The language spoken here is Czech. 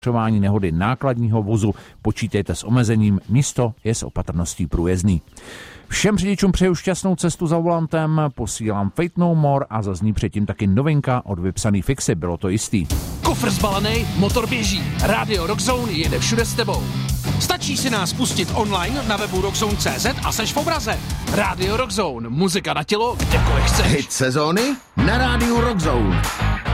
vyšetřování nehody nákladního vozu počítejte s omezením, místo je s opatrností průjezdný. Všem řidičům přeju šťastnou cestu za volantem, posílám Fate No More a zazní předtím taky novinka od vypsaný Fixy, bylo to jistý. Kufr zbalený, motor běží, rádio Rockzone jede všude s tebou. Stačí si nás pustit online na webu rockzone.cz a seš v obraze. Rádio Rockzone, muzika na tělo, kdekoliv chceš. Hit sezóny na rádiu Rockzone.